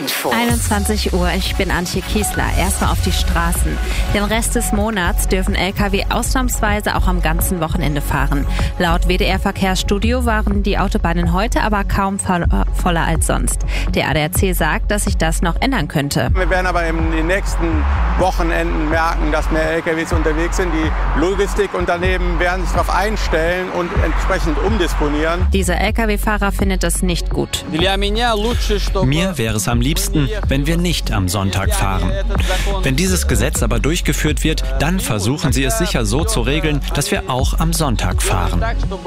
Info. 21 Uhr, ich bin Antje Kiesler. Erstmal auf die Straßen. Den Rest des Monats dürfen Lkw ausnahmsweise auch am ganzen Wochenende fahren. Laut WDR-Verkehrsstudio waren die Autobahnen heute aber kaum voller als sonst. Der ADAC sagt, dass sich das noch ändern könnte. Wir werden aber in den nächsten Wochenenden merken, dass mehr LKWs unterwegs sind. Die Logistikunternehmen werden sich darauf einstellen und entsprechend umdisponieren. Dieser Lkw-Fahrer findet das nicht gut. Mir wäre es am liebsten, wenn wir nicht am Sonntag fahren. Wenn dieses Gesetz aber durchgeführt wird, dann versuchen sie es sicher so zu regeln, dass wir auch am Sonntag fahren.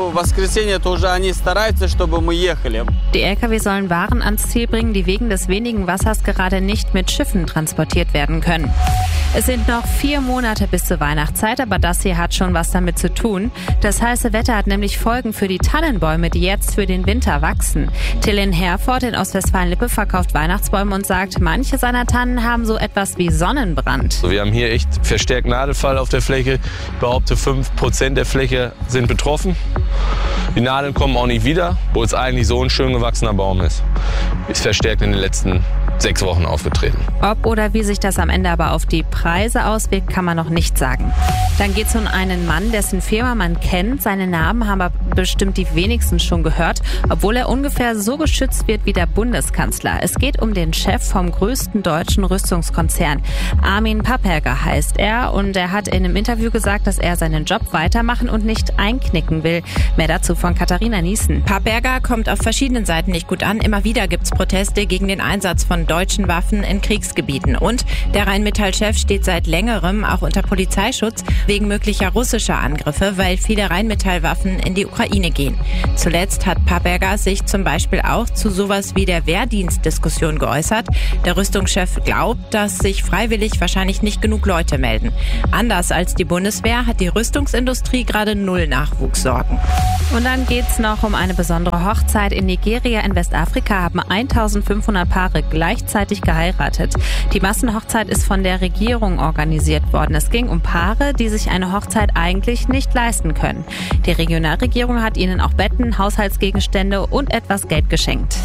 Die Lkw sollen Waren ans Ziel bringen, die wegen des wenigen Wassers gerade nicht mit Schiffen transportiert werden können. Es sind noch 4 Monate bis zur Weihnachtszeit, aber das hier hat schon was damit zu tun. Das heiße Wetter hat nämlich Folgen für die Tannenbäume, die jetzt für den Winter wachsen. Till in Herford in Ostwestfalen-Lippe verkauft Weihnachtsbäume und sagt, manche seiner Tannen haben so etwas wie Sonnenbrand. Wir haben hier echt verstärkt Nadelfall auf der Fläche. Ich behaupte, 5% der Fläche sind betroffen. Die Nadeln kommen auch nicht wieder, wo es eigentlich so ein schön gewachsener Baum ist. Ist verstärkt in den letzten 6 Wochen aufgetreten. Ob oder wie sich das am Ende aber auf die Preise auswirkt, kann man noch nicht sagen. Dann geht es um einen Mann, dessen Firma man kennt. Seinen Namen haben aber bestimmt die wenigsten schon gehört, obwohl er ungefähr so geschützt wird wie der Bundeskanzler. Es geht um den Chef vom größten deutschen Rüstungskonzern. Armin Papperger heißt er und er hat in einem Interview gesagt, dass er seinen Job weitermachen und nicht einknicken will. Mehr dazu von Katharina Niesen. Papperger kommt auf verschiedenen Seiten nicht gut an. Immer wieder gibt es Proteste gegen den Einsatz von deutschen Waffen in Kriegsgebieten. Und der Rheinmetall-Chef steht seit längerem auch unter Polizeischutz wegen möglicher russischer Angriffe, weil viele Rheinmetall-Waffen in die Ukraine gehen. Zuletzt hat Papperger sich zum Beispiel auch zu sowas wie der Wehrdienstdiskussion geäußert. Der Rüstungschef glaubt, dass sich freiwillig wahrscheinlich nicht genug Leute melden. Anders als die Bundeswehr hat die Rüstungsindustrie gerade 0 Nachwuchssorgen. Und dann geht's noch um eine besondere Hochzeit. In Nigeria in Westafrika haben 1500 Paare gleichzeitig geheiratet. Die Massenhochzeit ist von der Regierung organisiert worden. Es ging um Paare, die sich eine Hochzeit eigentlich nicht leisten können. Die Regionalregierung hat ihnen auch Betten, Haushaltsgegenstände und etwas Geld geschenkt.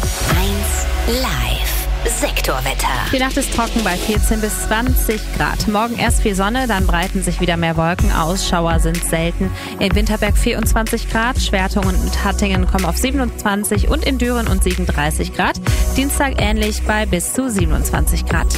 1 Live. Sektorwetter. Die Nacht ist trocken bei 14 bis 20 Grad. Morgen erst viel Sonne, dann breiten sich wieder mehr Wolken aus. Schauer sind selten. In Winterberg 24 Grad, Schwertungen und Hattingen kommen auf 27 und in Düren und Siegen 30 Grad. Dienstag ähnlich bei bis zu 27 Grad.